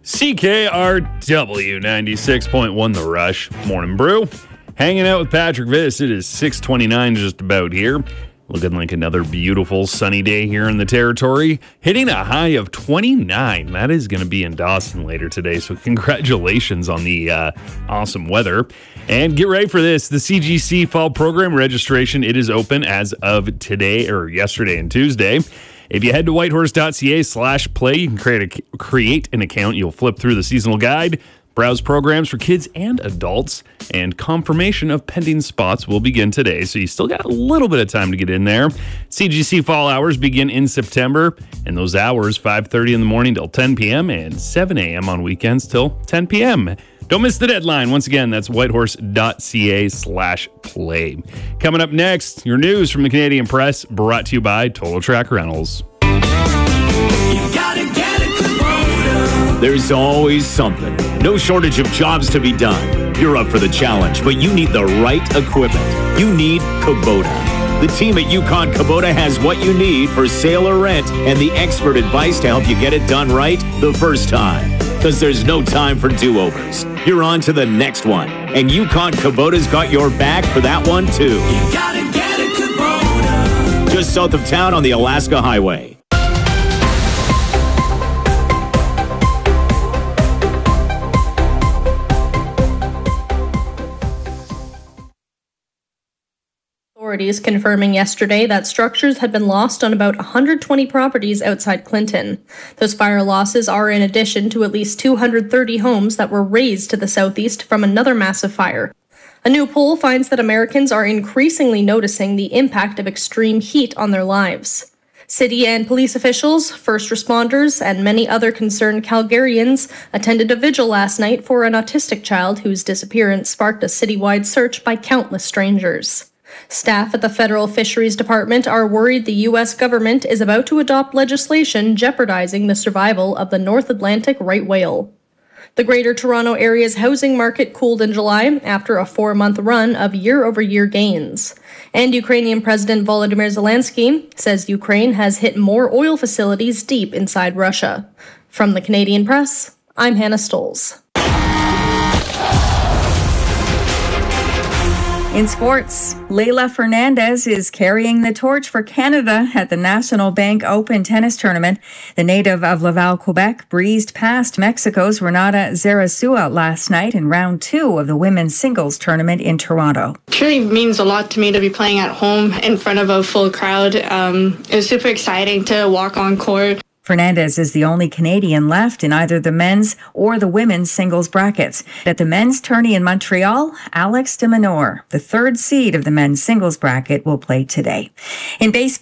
CKRW 96.1 The Rush. Morning Brew. Hanging out with Patrick Viss. It is 6:29 just about here. Looking like another beautiful sunny day here in the territory. Hitting a high of 29. That is going to be in Dawson later today. So congratulations on the awesome weather. And get ready for this. The CGC Fall Program registration, it is open as of today or yesterday and Tuesday. If you head to whitehorse.ca/play, you can create an account. You'll flip through the seasonal guide, browse programs for kids and adults, and confirmation of pending spots will begin today. So you still got a little bit of time to get in there. CGC Fall Hours begin in September, and those hours, 5:30 in the morning till 10 p.m. and 7 a.m. on weekends till 10 p.m. Don't miss the deadline. Once again, that's whitehorse.ca/play. Coming up next, your news from the Canadian Press, brought to you by Total Track Rentals. There's always something. No shortage of jobs to be done. You're up for the challenge, but you need the right equipment. You need Kubota. The team at Yukon Kubota has what you need for sale or rent and the expert advice to help you get it done right the first time. Because there's no time for do-overs. You're on to the next one. And Yukon Kubota's got your back for that one, too. You gotta get a Kubota. Just south of town on the Alaska Highway. Authorities confirming yesterday that structures had been lost on about 120 properties outside Clinton. Those fire losses are in addition to at least 230 homes that were razed to the southeast from another massive fire. A new poll finds that Americans are increasingly noticing the impact of extreme heat on their lives. City and police officials, first responders, and many other concerned Calgarians attended a vigil last night for an autistic child whose disappearance sparked a citywide search by countless strangers. Staff at the Federal Fisheries Department are worried the U.S. government is about to adopt legislation jeopardizing the survival of the North Atlantic right whale. The Greater Toronto Area's housing market cooled in July after a 4-month run of year-over-year gains. And Ukrainian President Volodymyr Zelensky says Ukraine has hit more oil facilities deep inside Russia. From the Canadian Press, I'm Hannah Stolz. In sports, Leylah Fernandez is carrying the torch for Canada at the National Bank Open tennis tournament. The native of Laval, Quebec, breezed past Mexico's Renata Zarazua last night in round 2 of the women's singles tournament in Toronto. It really means a lot to me to be playing at home in front of a full crowd. It was super exciting to walk on court. Fernandez is the only Canadian left in either the men's or the women's singles brackets. At the men's tourney in Montreal, Alex de Minaur, the 3rd seed of the men's singles bracket, will play today. In baseball,